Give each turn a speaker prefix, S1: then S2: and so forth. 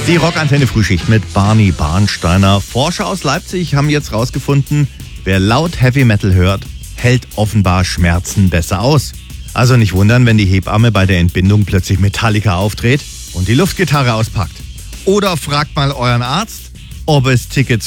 S1: Die Rockantenne-Frühschicht mit Barney Barnsteiner. Forscher aus Leipzig haben jetzt rausgefunden, wer laut Heavy Metal hört, hält offenbar Schmerzen besser aus. Also nicht wundern, wenn die Hebamme bei der Entbindung plötzlich Metallica aufdreht und die Luftgitarre auspackt. Oder fragt mal euren Arzt, ob es Tickets